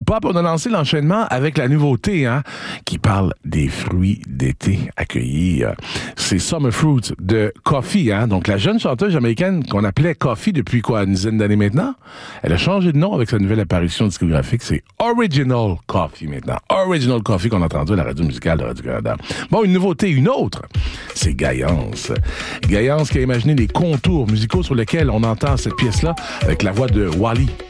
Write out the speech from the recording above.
Pop. On a lancé l'enchaînement avec la nouveauté, qui parle des fruits d'été accueillis. C'est Summer Fruits de Coffee, Donc, la jeune chanteuse américaine qu'on appelait Coffee depuis une dizaine d'années maintenant, elle a changé de nom avec sa nouvelle apparition discographique. C'est Original Coffee maintenant. Original Coffee qu'on a entendu à la radio musicale de Radio-Canada. Bon, une nouveauté, une autre, c'est Gaillance. Gaillance qui a imaginé les contours musicaux sur lesquels on entend cette pièce-là avec la voix de Wally.